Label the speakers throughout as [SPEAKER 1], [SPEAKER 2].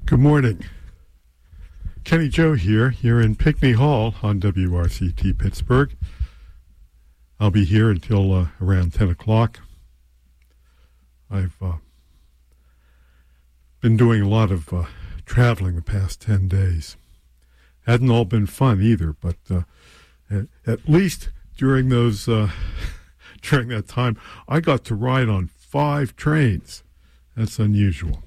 [SPEAKER 1] Good morning. Kenny Joe here in Pinckney Hall on WRCT Pittsburgh. I'll be here until around 10 o'clock. I've been doing a lot of traveling the past 10 days. Hadn't all been fun either, but at least during those during that time, I got to ride on 5 trains. That's unusual.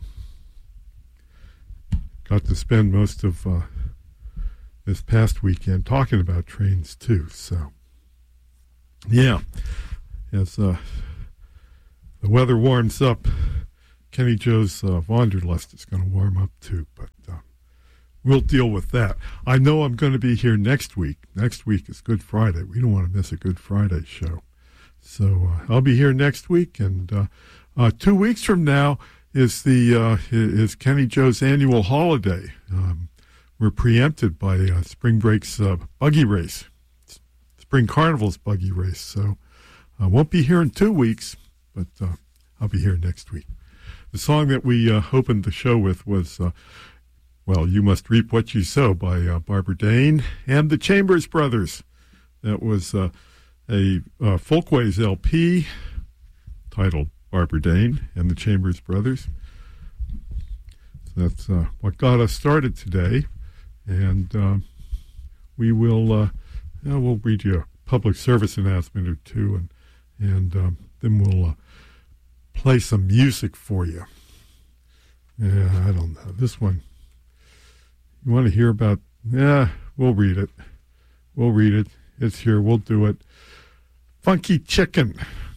[SPEAKER 1] Got to spend most of this past weekend talking about trains too. So, yeah, as the weather warms up, Kenny Joe's Wanderlust is going to warm up too. But we'll deal with that. I know I'm going to be here next week. Next week is Good Friday. We don't want to miss a Good Friday show. So I'll be here next week, and 2 weeks from now is Kenny Joe's annual holiday. We're preempted by Spring Break's buggy race, Spring Carnival's buggy race. So I won't be here in 2 weeks, but I'll be here next week. The song that we opened the show with was, You Must Reap What You Sow by Barbara Dane and the Chambers Brothers. That was a Folkways LP titled Barbara Dane and the Chambers Brothers. So that's what got us started today, and we will we'll read you a public service announcement or two, and then we'll play some music for you. Yeah, I don't know this one. You want to hear about? Yeah, we'll read it. We'll read it. It's here. We'll do it. Funky Chicken.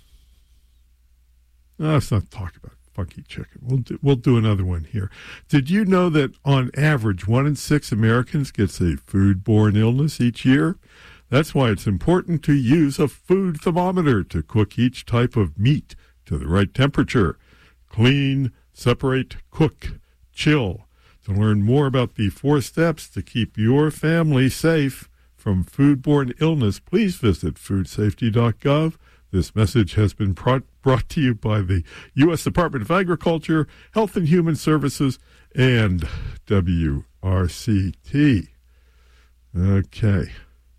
[SPEAKER 1] No, let's not talk about Funky Chicken. We'll do another one here. Did you know that on average 1 in 6 Americans gets a foodborne illness each year? That's why it's important to use a food thermometer to cook each type of meat to the right temperature. Clean, separate, cook, chill. To learn more about the 4 steps to keep your family safe from foodborne illness, please visit foodsafety.gov. This message has been brought to you by the U.S. Department of Agriculture, Health and Human Services, and WRCT. Okay.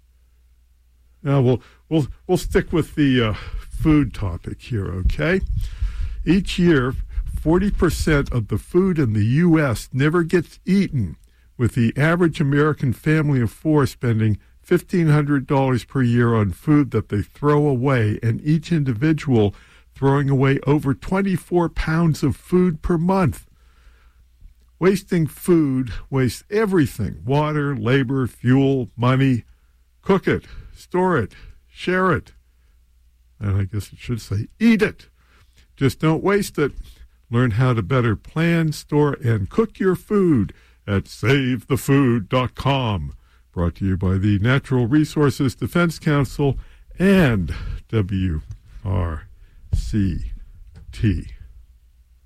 [SPEAKER 1] Now we'll stick with the food topic here, okay? Each year, 40% of the food in the U.S. never gets eaten, with the average American family of 4 spending $1,500 per year on food that they throw away, and each individual throwing away over 24 pounds of food per month. Wasting food wastes everything: water, labor, fuel, money. Cook it, store it, share it, and I guess it should say eat it. Just don't waste it. Learn how to better plan, store, and cook your food at SaveTheFood.com. Brought to you by the Natural Resources Defense Council and WRCT.